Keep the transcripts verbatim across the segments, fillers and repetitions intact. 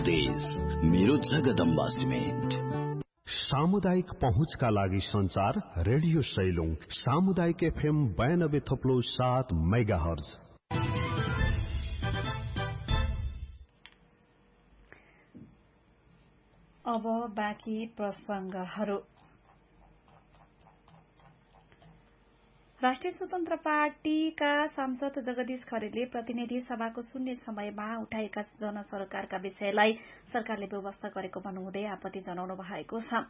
तेज मेरो जगदम्बा सिमेन्ट। सामुदायिक पहुँचका लागि संचार रेडियो सैलुङ सामुदायिक एफएम बयानब्बे थप्लो सात मेगा हर्ज। अब बाँकी प्रसंगहरू। राष्ट्रिय स्वतन्त्र पार्टीका सांसद जगदीश खरेलले प्रतिनिधि सभाको शून्य समयमा उठाएका जनसरोकारका विषयलाई सरकारले व्यवस्था गरेको भन्नुहुँदै आपत्ति जनाउनु भएको छ।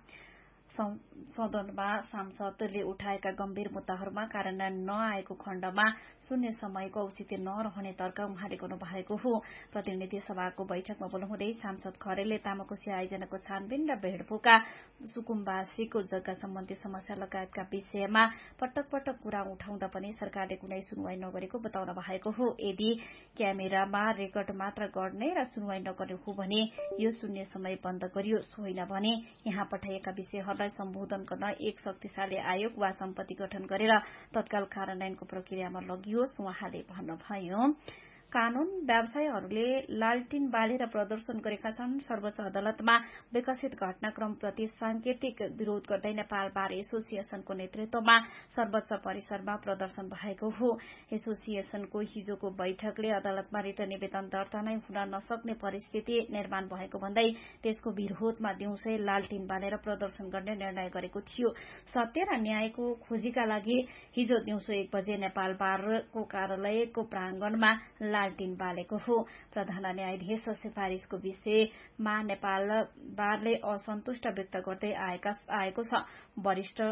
सदनमा सांसदले उठाएका गम्भीर मुद्दाहरूमा कार्यान्वयन नआएको खण्डमा शून्य समयको औचित्य नरहने तर्क उहाँले गर्नुभएको हो। प्रतिनिधि सभाको बैठकमा बोल्नुहुँदै सांसद खरेलले तामाकोशी आयोजनाको छानबिन र भेड़पोका सुकुम्बासीको जग्गा सम्बन्धी समस्या लगायतका विषयमा पटक पटक कुरा उठाउँदा पनि सरकारले कुनै सुनवाई नगरेको बताउनु भएको हो। यदि क्यामेरामा रेकर्ड मात्र गर्ने र सुनवाई नगर्ने हो भने यो शून्य समय बन्द गरियो, होइन भने यहाँ पठाइएका विषयहरू सम्बोधन गर्न एक शक्तिशाली आयोग वा सम्पत्ति गठन गरेर तत्काल कार्यान्वयनको प्रक्रियामा लगियोस् उहाँले भन्नुभयो। कानून व्यवसायीहरूले लालटिन बालेर प्रदर्शन गरेका छन्। सर्वोच्च अदालतमा विकसित घटनाक्रमप्रति सांकेतिक विरोध गर्दै नेपाल बार एसोसिएशनको नेतृत्वमा सर्वोच्च परिसरमा प्रदर्शन भएको हो। एसोसिएशनको हिजोको बैठकले अदालतमा रिट निवेदन दर्ता नै हुन नसक्ने परिस्थिति निर्माण भएको भन्दै त्यसको विरोधमा दिउँसै लालटिन बालेर प्रदर्शन गर्ने निर्णय गरेको थियो। सत्य र न्यायको खोजीका लागि हिजो दिउँसो एक बजे नेपाल बारको कार्यालयको प्रांगणमा लालटिन बालेको हो। प्रधान न्यायाधीश सिफारिशको विषयमा नेपाल बारले असन्तुष्ट व्यक्त गर्दै आएको छ। वरिष्ठ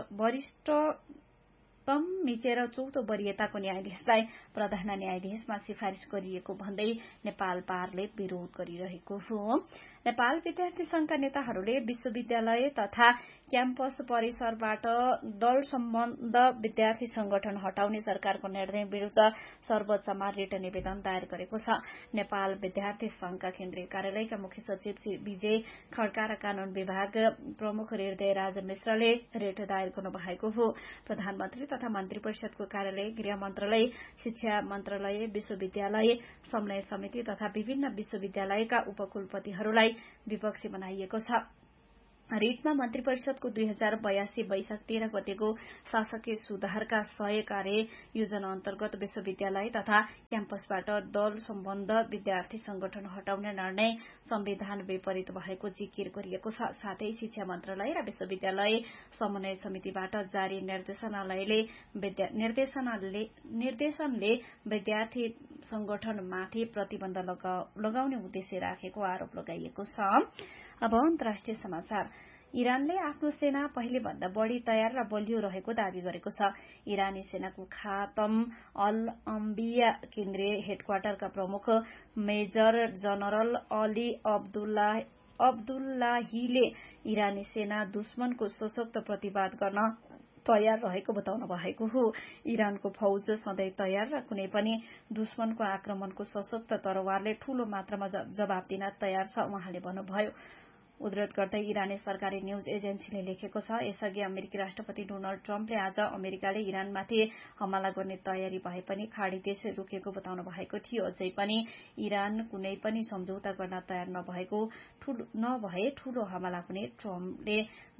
वरिष्ठतम मिचेर चौथो वरियताको न्यायाधीशलाई प्रधान न्यायाधीशमा सिफारिश गरिएको भन्दै नेपाल बारले विरोध गरिरहेको हो। नेपाल विद्यार्थी संघका नेताहरूले विश्वविद्यालय तथा क्याम्पस परिसरबाट दल सम्बन्ध विद्यार्थी संगठन हटाउने सरकारको निर्णय विरूद्ध सर्वोच्चमा रिट निवेदन दायर गरेको छ। नेपाल विद्यार्थी संघका केन्द्रीय कार्यालयका मुख्य सचिव विजय खड्का र कानून विभाग प्रमुख हृदय राज मिश्रले रिट दायर गर्नु भएको हो। प्रधानमन्त्री तथा मन्त्री परिषदको कार्यालय, गृह मन्त्रालय, शिक्षा मन्त्रालय, विश्वविद्यालय समन्वय समिति तथा विभिन्न विश्वविद्यालयका उपकुलपतिहरूलाई विपक्षी बनाइएको छ। रिटमा मन्त्री परिषदको दुई हजार बयासी वैशाख तेह्र गतेको शासकीय सुधारका सय कार्य योजना अन्तर्गत विश्वविद्यालय तथा क्याम्पसबाट दल सम्बन्ध विद्यार्थी संगठन हटाउने निर्णय संविधान विपरीत भएको जिकिर गरिएको छ। साथै शिक्षा मन्त्रालय र विश्वविद्यालय समन्वय समितिबाट जारी निर्देशनालयले निर्देशनले निर्देशनले विद्यार्थी संगठनमाथि प्रतिबन्ध लगाउने उद्देश्य राखेको आरोप लगाइएको छ। अब अन्तर्राष्ट्रिय समाचार। इरानले आफ्नो सेना पहिले भन्दा बढ़ी तयार र बलियो रहेको दावी गरेको छ। इरानी सेनाको खातम अल अम्बिया केन्द्रीय हेडक्वार्टरका प्रमुख मेजर जनरल अली अब्दुल्ला अब्दुल्लाहीले इरानी सेना दुश्मनको सशक्त प्रतिवाद गर्न तयार रहेको बताउनु भएको हो। इरानको फौज सधैँ तयार र कुनै पनि दुश्मनको आक्रमणको सशक्त तरवारले ठूलो मात्रामा जवाब दिन तयार छ उहाँले भन्नुभयो। उद्धृत गर्दै इरानी सरकारी न्यूज एजेन्सीले लेखेको छ, यसअघि अमेरिकी राष्ट्रपति डोनाल्ड ट्रम्पले आज अमेरिकाले इरानमाथि हमला गर्ने तयारी भए पनि खाडी देश रोकेको बताउनु भएको थियो। अझै पनि इरान कुनै पनि सम्झौता गर्न तयार नभएको नभए ठूलो हमला हुने ट्रम्पले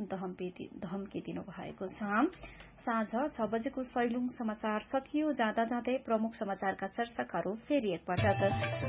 धम्की दिनु भएको छ। साँझ छ बजेको सैलुङ समाचार सकियो। जाँदा जाँदै प्रमुख समाचारका शीर्षकहरू फेरि एकपटक।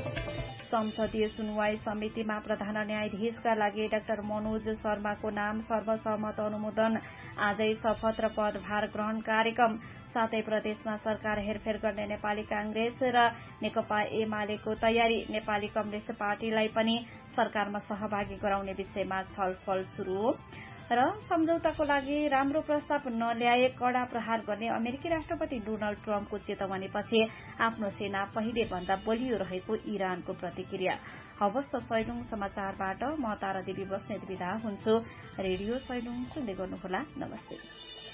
संसदीय सुनवाई समितिमा प्रधान न्यायाधीशका लागि डाक्टर मनोज शर्माको नाम सर्वसम्मत अनुमोदन। आजै शपथ र पदभार ग्रहण कार्यक्रम। साथै प्रदेशमा सरकार हेरफेर गर्ने नेपाली कांग्रेस र नेकपा एमालेको तयारी। नेपाली कम्युनिष्ट पार्टीलाई पनि सरकारमा सहभागी गराउने विषयमा छलफल शुरू। र सम्झौताको लागि राम्रो प्रस्ताव नल्याए कड़ा प्रहार गर्ने अमेरिकी राष्ट्रपति डोनाल्ड ट्रम्पको चेतावनीपछि आफ्नो सेना पहिले भन्दा बलियो रहेको इरानको प्रतिक्रिया। हवस् त सैलुङ समाचारबाट म तारा देवी बस्नेत बिदा हुन्छु। रेडियो सैलुङ सुन्दै गर्नुहोला। नमस्ते।